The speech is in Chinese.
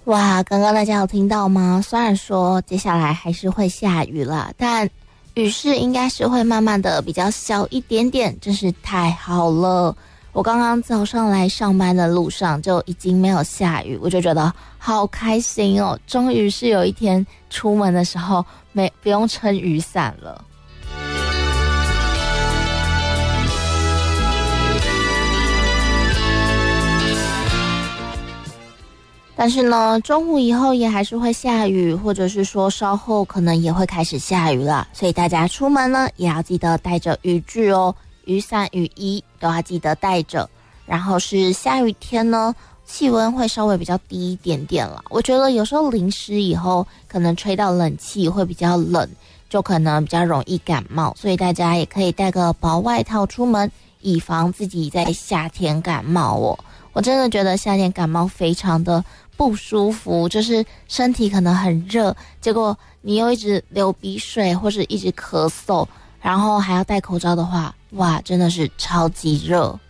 哇，刚刚大家有听到吗？虽然说接下来还是会下雨了，但雨势应该是会慢慢的比较小一点点，真是太好了。我刚刚早上来上班的路上就已经没有下雨，我就觉得好开心哦，终于是有一天出门的时候不用撑雨伞了。但是呢，中午以后也还是会下雨，或者是说稍后可能也会开始下雨了，所以大家出门呢也要记得带着雨具哦，雨伞、雨衣都要记得带着。然后是下雨天呢，气温会稍微比较低一点点了。我觉得有时候淋湿以后，可能吹到冷气会比较冷，就可能比较容易感冒，所以大家也可以带个薄外套出门，以防自己在夏天感冒哦。我真的觉得夏天感冒非常的不舒服，就是身体可能很热，结果你又一直流鼻水或是一直咳嗽，然后还要戴口罩的话，哇，真的是超级热。